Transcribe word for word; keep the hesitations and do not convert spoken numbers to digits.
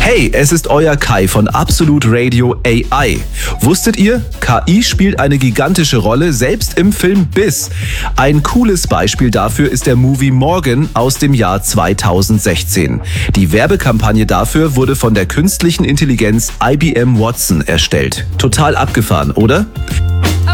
Hey, es ist euer Kai von Absolute Radio A I. Wusstet ihr, K I spielt eine gigantische Rolle, selbst im Film Biss. Ein cooles Beispiel dafür ist der Movie Morgan aus dem Jahr zweitausendsechzehn. Die Werbekampagne dafür wurde von der künstlichen Intelligenz I B M Watson erstellt. Total abgefahren, oder?